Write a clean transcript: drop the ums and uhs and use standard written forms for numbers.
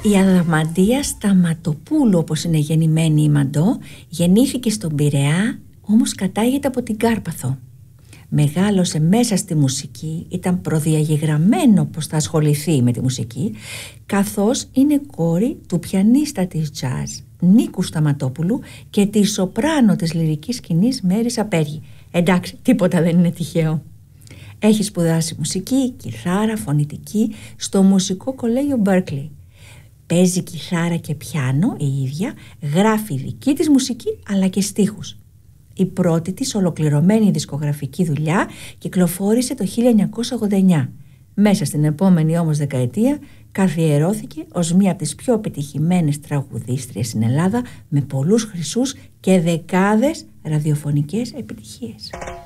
Η Αδαμαντία Σταματοπούλου, όπως είναι γεννημένη η Μαντώ, γεννήθηκε στον Πειραιά, όμως κατάγεται από την Κάρπαθο. Μεγάλωσε μέσα στη μουσική, ήταν προδιαγεγραμμένο πως θα ασχοληθεί με τη μουσική, καθώς είναι κόρη του πιανίστα της jazz Νίκου Σταματόπουλου και τη σοπράνο της λυρικής σκηνής Μέρης Απέργη. Εντάξει, τίποτα δεν είναι τυχαίο. Έχει σπουδάσει μουσική, κιθάρα, φωνητική στο Μουσικό Κολέγιο Μπέρκλι. Παίζει κιθάρα και πιάνο η ίδια, γράφει δική της μουσική αλλά και στίχους. Η πρώτη της ολοκληρωμένη δισκογραφική δουλειά κυκλοφόρησε το 1989. Μέσα στην επόμενη όμως δεκαετία καθιερώθηκε ως μία από τις πιο επιτυχημένες τραγουδίστριες στην Ελλάδα, με πολλούς χρυσούς και δεκάδες ραδιοφωνικές επιτυχίες.